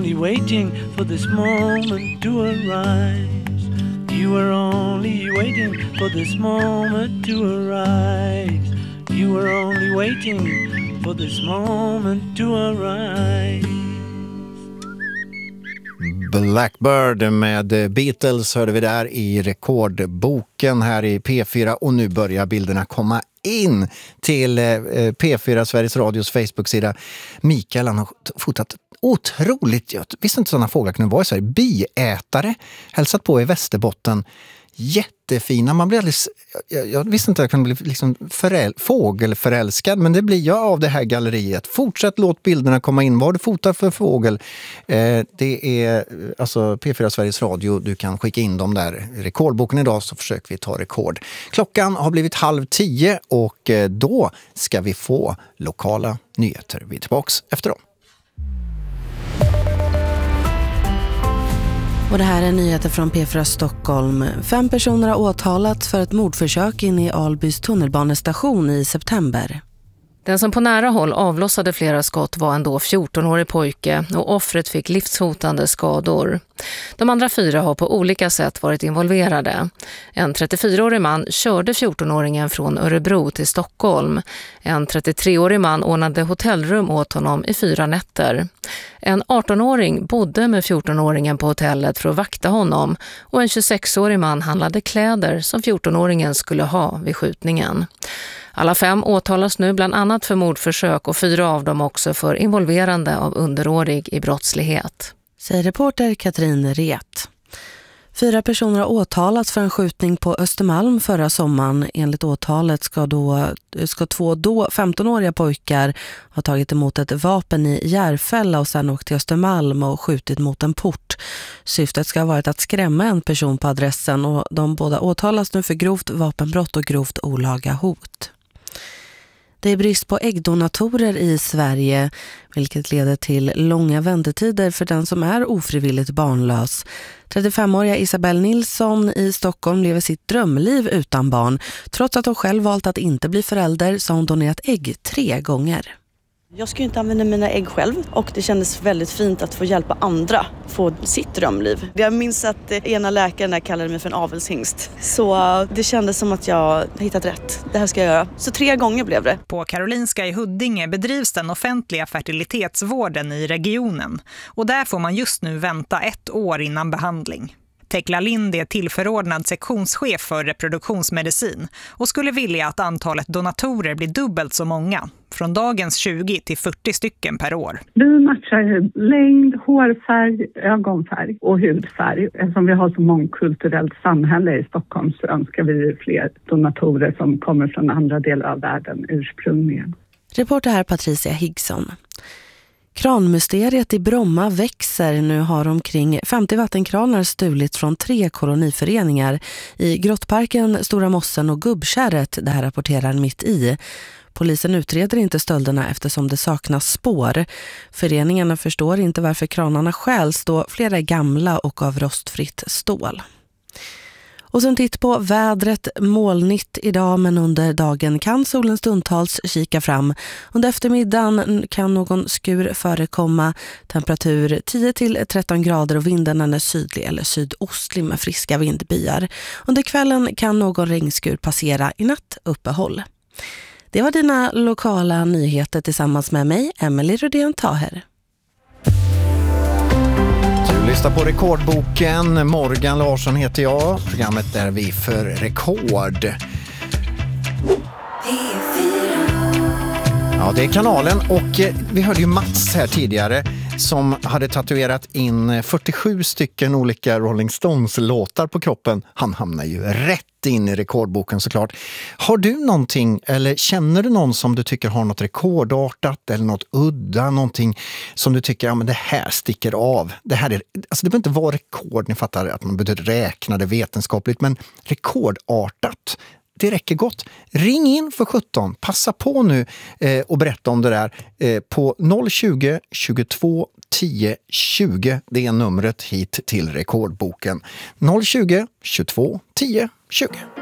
only waiting for this moment to arise. You were only waiting for this moment to arise. You were only waiting for this moment to arise. Blackbird med Beatles hörde vi där i rekordboken här i P4, och nu börjar bilderna komma in till P4 Sveriges Radios Facebook-sida. Mikael, han har fotat otroligt, jag visste inte sådana fåglar kunde vara i Sverige, biätare, hälsat på i Västerbotten. Jättefina, man blir alldeles, jag visste inte att jag kunde bli liksom fågelförälskad, men det blir jag av det här galleriet. Fortsätt, låt bilderna komma in. Vad har du fotat för fågel? Det är alltså P4 Sveriges Radio, du kan skicka in dem där. Rekordboken idag, så försöker vi ta rekord. Klockan har blivit 9:30 och då ska vi få lokala nyheter. Vi är tillbaks efter dem. Och det här är nyheter från P4 Stockholm. 5 personer har åtalats för ett mordförsök in i Albys tunnelbanestation i september. Den som på nära håll avlossade flera skott var en då 14-årig pojke och offret fick livshotande skador. De andra 4 har på olika sätt varit involverade. En 34-årig man körde 14-åringen från Örebro till Stockholm. En 33-årig man ordnade hotellrum åt honom i 4 nätter. En 18-åring bodde med 14-åringen på hotellet för att vakta honom, och en 26-årig man handlade kläder som 14-åringen skulle ha vid skjutningen. Alla 5 åtalas nu bland annat för mordförsök och 4 av dem också för involverande av underårig i brottslighet. Säger reporter Katrin Ret. 4 personer har åtalats för en skjutning på Östermalm förra sommaren. Enligt åtalet ska 2 då 15-åriga pojkar ha tagit emot ett vapen i Järfälla och sedan åkt till Östermalm och skjutit mot en port. Syftet ska ha varit att skrämma en person på adressen, och de båda åtalas nu för grovt vapenbrott och grovt olaga hot. Det är brist på äggdonatorer i Sverige, vilket leder till långa väntetider för den som är ofrivilligt barnlös. 35-åriga Isabel Nilsson i Stockholm lever sitt drömliv utan barn. Trots att hon själv valt att inte bli förälder så har hon donerat ägg 3 gånger. Jag skulle inte använda mina ägg själv, och det kändes väldigt fint att få hjälpa andra få sitt drömliv. Jag minns att ena läkaren kallade mig för en avelshingst. Så det kändes som att jag hittat rätt. Det här ska jag göra. Så 3 gånger blev det. På Karolinska i Huddinge bedrivs den offentliga fertilitetsvården i regionen. Och där får man just nu vänta 1 år innan behandling. Tekla Lind är tillförordnad sektionschef för reproduktionsmedicin och skulle vilja att antalet donatorer blir dubbelt så många, från dagens 20 till 40 stycken per år. Vi matchar längd, hårfärg, ögonfärg och hudfärg. Eftersom vi har så mångkulturellt samhälle i Stockholm så önskar vi fler donatorer som kommer från andra delar av världen ursprungligen. Reporter här Patricia Higson. Kranmysteriet i Bromma växer. Nu har omkring 50 vattenkranar stulits från 3 koloniföreningar i Grottparken, Stora Mossen och Gubbkärret, det här rapporterar Mitt i. Polisen utreder inte stölderna eftersom det saknas spår. Föreningarna förstår inte varför kranarna stjäls då flera är gamla och av rostfritt stål. Och sen titt på vädret, molnigt idag, men under dagen kan solen stundtals kika fram. Under eftermiddagen kan någon skur förekomma, temperatur 10-13 grader och vinden är sydlig eller sydostlig med friska vindbyar. Under kvällen kan någon regnskur passera, i natt uppehåll. Det var dina lokala nyheter tillsammans med mig, Emelie Rudén Taher. Lyssna på rekordboken. Morgan Larsson heter jag. Programmet där vi för rekord. Ja, det är kanalen, och vi hörde ju Mats här tidigare som hade tatuerat in 47 stycken olika Rolling Stones-låtar på kroppen. Han hamnar ju rätt in i rekordboken såklart. Har du någonting, eller känner du någon som du tycker har något rekordartat eller något udda, någonting som du tycker, ja men det här sticker av. Det här är, alltså det behöver inte vara rekord, ni fattar att man behöver räkna det vetenskapligt, men rekordartat. Det räcker gott. Ring in för 17. Passa på nu och berätta om det där på 020 22 10 20. Det är numret hit till rekordboken. 020 22 10 20.